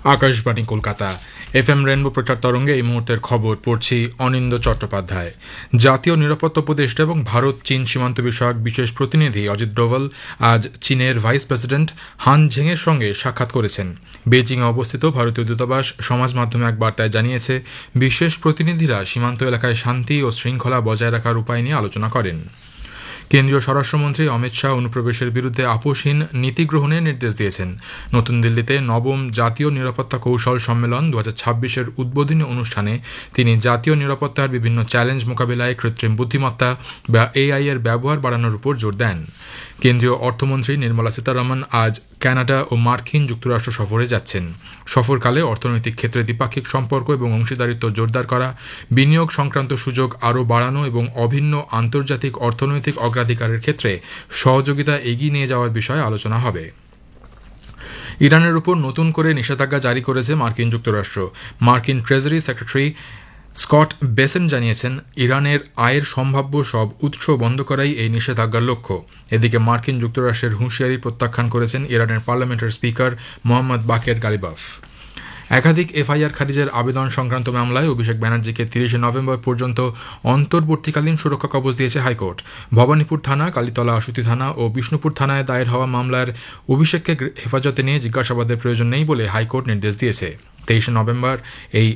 Akashvani Kolkata FM rainbow প্রচার তরঙ্গে এই মুহূর্তের খবর পড়ছি অনিন্দ চট্টোপাধ্যায়। জাতীয় নিরাপত্তা উপদেষ্টা এবং ভারত চীন সীমান্ত বিষয়ক বিশেষ প্রতিনিধি অজিত ডোভাল আজ চীনের ভাইস প্রেসিডেন্ট হান ঝেংয়ের সঙ্গে সাক্ষাৎ করেছেন। বেজিংয়ে অবস্থিত ভারতীয় দূতাবাস সমাজ মাধ্যমে এক বার্তায় জানিয়েছে, বিশেষ প্রতিনিধিরা সীমান্ত এলাকায় শান্তি ও শৃঙ্খলা বজায় রাখার উপায় নিয়ে আলোচনা করেন। কেন্দ্রীয় স্বরাষ্ট্রমন্ত্রী অমিত শাহ অনুপ্রবেশের বিরুদ্ধে আপোষহীন নীতি গ্রহণের নির্দেশ দিয়েছেন। নতুন দিল্লিতে নবম জাতীয় নিরাপত্তা কৌশল সম্মেলন 2026-এর উদ্বোধনী অনুষ্ঠানে তিনি জাতীয় নিরাপত্তার বিভিন্ন চ্যালেঞ্জ মোকাবিলায় কৃত্রিম বুদ্ধিমত্তা বা এআই এর ব্যবহার বাড়ানোর উপর জোর দেন। কেন্দ্রীয় অর্থমন্ত্রী নির্মলা সীতারমণ আজ কানাডা ও মার্কিন যুক্তরাষ্ট্র সফরে যাচ্ছেন। সফরকালে অর্থনৈতিক ক্ষেত্রে দ্বিপাক্ষিক সম্পর্ক এবং অংশীদারিত্ব জোরদার করা, বিনিয়োগ সংক্রান্ত সুযোগ আরও বাড়ানো এবং অভিন্ন আন্তর্জাতিক অর্থনৈতিক অগ্রাধিকারের ক্ষেত্রে সহযোগিতা এগিয়ে নিয়ে যাওয়ার বিষয়ে আলোচনা হবে। ইরানের উপর নতুন করে নিষেধাজ্ঞা জারি করেছে মার্কিন যুক্তরাষ্ট্র। মার্কিন ট্রেজারি সেক্রেটারি স্কট বেসেন্ট জানিয়েছেন, ইরানের আয়ের সম্ভাব্য সব উৎস বন্ধ করাই এই নিষেধাজ্ঞার লক্ষ্য। এদিকে মার্কিন যুক্তরাষ্ট্রের হুঁশিয়ারি প্রত্যাখ্যান করেছেন ইরানের পার্লামেন্টের স্পিকার মোহাম্মদ বাকের গালিবাফ। একাধিক এফআইআর খারিজের আবেদন সংক্রান্ত মামলায় অভিষেক ব্যানার্জিকে 30 নভেম্বর পর্যন্ত অন্তর্বর্তীকালীন সুরক্ষা কবচ দিয়েছে হাইকোর্ট। ভবানীপুর থানা, কালীতলা আশুতি থানা ও বিষ্ণুপুর থানায় দায়ের হওয়া মামলার অভিষেককে হেফাজতে নিয়ে জিজ্ঞাসাবাদের প্রয়োজন নেই বলে হাইকোর্ট নির্দেশ দিয়েছে। 23 নভেম্বর এই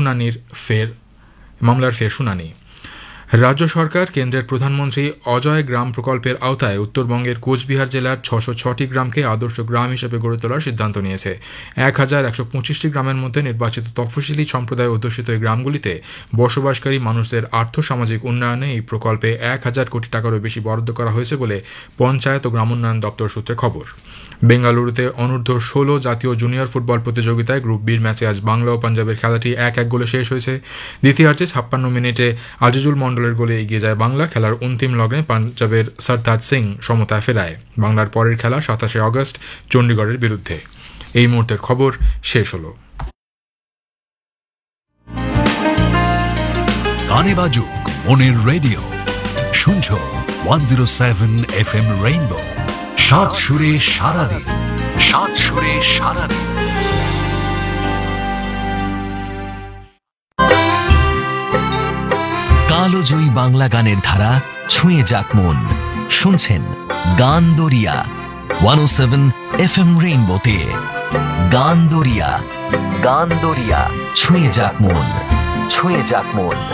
মামলার ফের শুনানি। রাজ্য সরকার কেন্দ্রের প্রধানমন্ত্রী অজয় গ্রাম প্রকল্পের আওতায় উত্তরবঙ্গের কোচবিহার জেলার 606টি গ্রামকে আদর্শ গ্রাম হিসেবে গড়ে তোলার সিদ্ধান্ত নিয়েছে। 1125টি গ্রামের মধ্যে নির্বাচিত তফসিলি সম্প্রদায় অধ্যুষিত এই গ্রামগুলিতে বসবাসকারী মানুষদের আর্থসামাজিক উন্নয়নে এই প্রকল্পে 1000 কোটি টাকারও বেশি বরাদ্দ করা হয়েছে বলে পঞ্চায়েত ও গ্রামোন্নয়ন দপ্তর সূত্রে খবর। বেঙ্গালুরুতে অনূর্ধ্ব 16 জাতীয় জুনিয়র ফুটবল প্রতিযোগিতায় গ্রুপ বির ম্যাচে আজ বাংলা ও পাঞ্জাবের খেলাটি 1-1 গোলে শেষ হয়েছে। দ্বিতীয়ার্ধে 56 মিনিটে আজিজুল মন্ডলের গোলে এগিয়ে যায় বাংলা। খেলার অন্তিম লগ্নে পাঞ্জাবের সরতাজ সিং সমতায় ফেরায়। বাংলার পরের খেলা 27 আগস্ট চণ্ডীগড়ের বিরুদ্ধে। এই মুহূর্তের খবর শেষ হলো। গানে বাজুক মনের রেডিও, শুনছো 107 FM রেইনবো। সাত সুরে সারাদিন, সাত সুরে সারাদিন। কালোজয়ী বাংলা গানের ধারা ছুঁয়ে যাক মন। শুনছেন গান দরিয়া 107 FM রেইনবোতে। গান দরিয়া, গান দরিয়া, ছুঁয়ে যাক মন, ছুঁয়ে যাক মন।